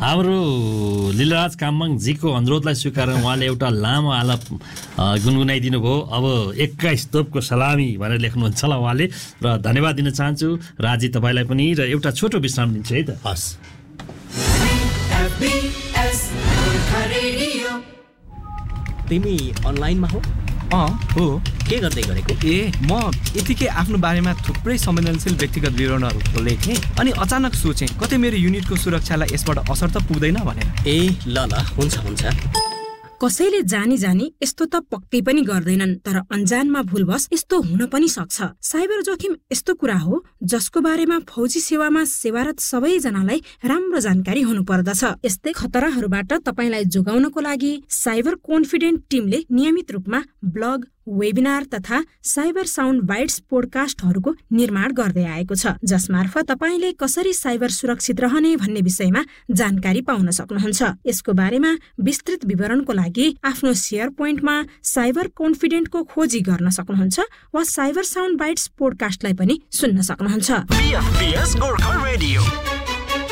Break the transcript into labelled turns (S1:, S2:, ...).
S1: हाम्रो लीलाराज कामङजीको अनुरोधलाई स्वीकार उहाँले एउटा लामो आलाप गुनगुनाइदिनु भयो। अब 21 तोपको सलामी भनेर लेख्नुहुन्छ ल उहाँले, र धन्यवाद दिन चाहन्छु राजी तपाईँलाई पनि, र एउटा छोटो विश्राम दिन्छु है त।
S2: हस्। तिमी अनलाइनमा हो?
S3: हो।
S2: के गर्दै गरेको?
S3: म यतिकै आफ्नो बारेमा थुप्रै संवेदनशील व्यक्तिगत विवरणहरू लेखेँ, अनि अचानक सोचेँ कतै मेरो युनिटको सुरक्षालाई यसबाट असर त पुग्दैन भनेर।
S2: ल हुन्छ।
S4: कसैले जानी यस्तो त पक्कै पनि गर्दैनन्, तर अन्जानमा भुलवश यस्तो हुन पनि सक्छ। साइबर जोखिम यस्तो कुरा हो जसको बारेमा फौजी सेवामा सेवारत सबैजनालाई राम्रो जानकारी हुनुपर्दछ। यस्तै खतराहरूबाट तपाईलाई जोगाउनको लागि साइबर कन्फिडेन्ट टिमले नियमित रूपमा ब्लग, वेबिनार तथा साइबर साउन्ड बाइट्स पोडकास्टहरूको निर्माण गर्दै आएको छ, जसमार्फत तपाईले कसरी साइबर सुरक्षित रहने भन्ने विषयमा जानकारी पाउन सक्नुहुन्छ। यसको बारेमा विस्तृत विवरणको लागि आफ्नो शेयर पोइन्टमा साइबर कन्फिडेन्टको खोजी गर्न सक्नुहुन्छ वा साइबर साउन्ड बाइट्स पोडकास्टलाई पनि सुन्न सक्नुहुन्छ।